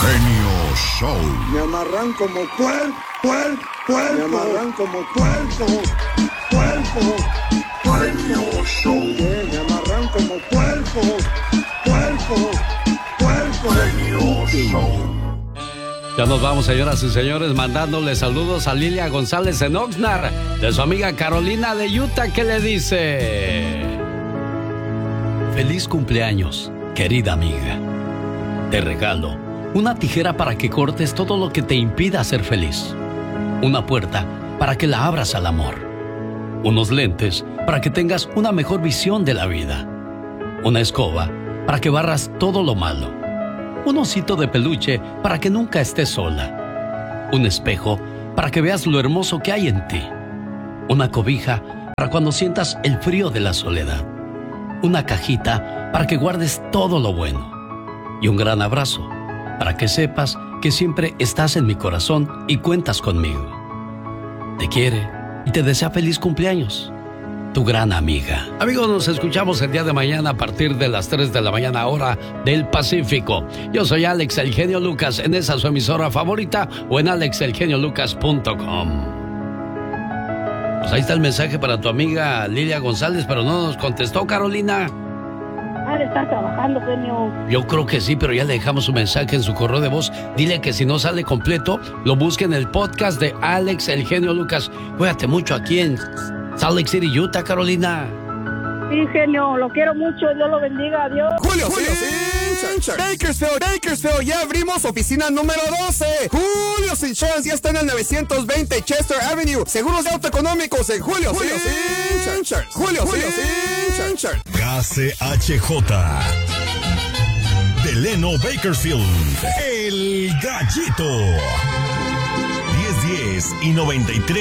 Genio Show. Me amarran como puerco. Me amarran como puerco. Genio Show. Me amarran como puerco. Genio Show. Ya nos vamos, señoras y señores, mandándole saludos a Lilia González en Oxnard, de su amiga Carolina de Utah, que le dice: feliz cumpleaños, querida amiga. Te regalo una tijera para que cortes todo lo que te impida ser feliz, una puerta para que la abras al amor, unos lentes para que tengas una mejor visión de la vida, una escoba para que barras todo lo malo, un osito de peluche para que nunca estés sola, un espejo para que veas lo hermoso que hay en ti, una cobija para cuando sientas el frío de la soledad, una cajita para que guardes todo lo bueno y un gran abrazo para que sepas que siempre estás en mi corazón y cuentas conmigo. Te quiere y te desea feliz cumpleaños, tu gran amiga. Amigos, nos escuchamos el día de mañana a partir de las 3 de la mañana, hora del Pacífico. Yo soy Alex El Genio Lucas, en esa su emisora favorita o en alexelgeniolucas.com. Pues ahí está el mensaje para tu amiga Lilia González, pero no nos contestó, Carolina. Está trabajando, genio. Yo creo que sí, pero ya le dejamos un mensaje en su correo de voz. Dile que si no sale completo, lo busque en el podcast de Alex El Genio Lucas. Cuídate mucho aquí en Salt Lake City, Utah, Carolina. Sí, genio, lo quiero mucho, Dios lo bendiga, adiós. Julio Bakersfield, ya abrimos oficina número 12. Julio's Insurance ya está en el 920 Chester Avenue. Seguros de auto económicos en Julio's Insurance. KCHJ. Delano Bakersfield. El Gallito. 1010 y 93.